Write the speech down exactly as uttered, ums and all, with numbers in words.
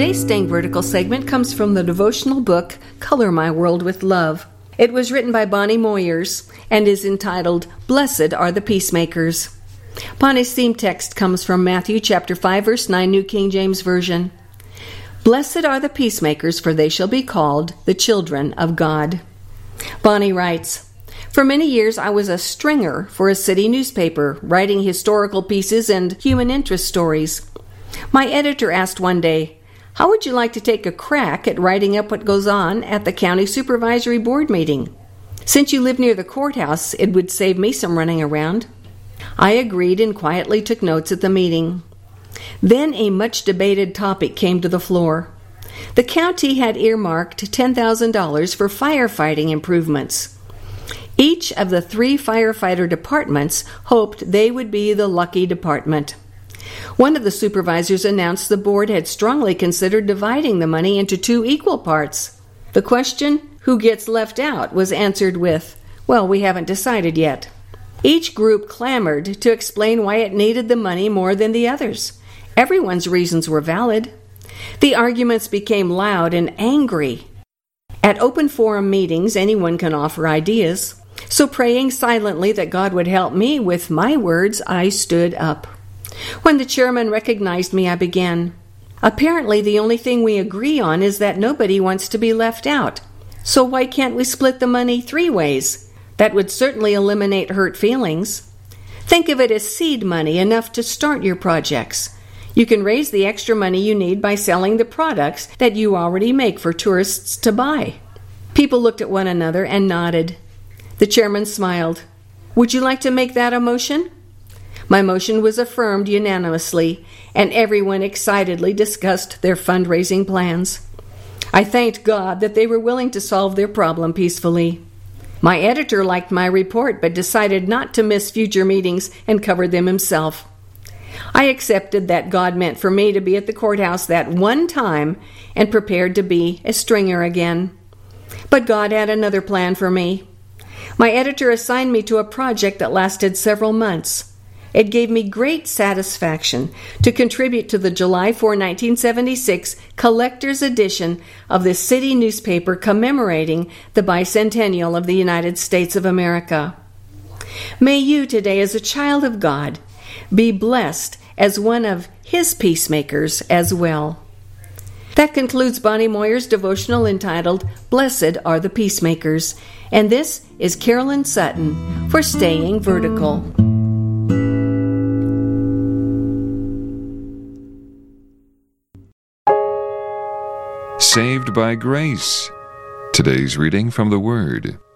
Today's Staying Vertical segment comes from the devotional book, Color My World with Love. It was written by Bonnie Moyers and is entitled, Blessed Are the Peacemakers. Bonnie's theme text comes from Matthew chapter five, verse nine, New King James Version. Blessed are the peacemakers, for they shall be called the children of God. Bonnie writes, For many years I was a stringer for a city newspaper, writing historical pieces and human interest stories. My editor asked one day, How would you like to take a crack at writing up what goes on at the county supervisory board meeting? Since you live near the courthouse, it would save me some running around. I agreed and quietly took notes at the meeting. Then a much-debated topic came to the floor. The county had earmarked ten thousand dollars for firefighting improvements. Each of the three firefighter departments hoped they would be the lucky department. One of the supervisors announced the board had strongly considered dividing the money into two equal parts. The question, who gets left out, was answered with, Well, we haven't decided yet. Each group clamored to explain why it needed the money more than the others. Everyone's reasons were valid. The arguments became loud and angry. At open forum meetings, anyone can offer ideas. So praying silently that God would help me with my words, I stood up. When the chairman recognized me, I began, Apparently the only thing we agree on is that nobody wants to be left out. So why can't we split the money three ways? That would certainly eliminate hurt feelings. Think of it as seed money, enough to start your projects. You can raise the extra money you need by selling the products that you already make for tourists to buy. People looked at one another and nodded. The chairman smiled. Would you like to make that a motion? My motion was affirmed unanimously, and everyone excitedly discussed their fundraising plans. I thanked God that they were willing to solve their problem peacefully. My editor liked my report, but decided not to miss future meetings and covered them himself. I accepted that God meant for me to be at the courthouse that one time and prepared to be a stringer again. But God had another plan for me. My editor assigned me to a project that lasted several months. It gave me great satisfaction to contribute to the July fourth, nineteen seventy-six collector's edition of the city newspaper commemorating the bicentennial of the United States of America. May you today, as a child of God, be blessed as one of His peacemakers as well. That concludes Bonnie Moyers' devotional entitled, Blessed Are the Peacemakers. And this is Carolyn Sutton for Staying Vertical. Saved by Grace. Today's reading from the Word.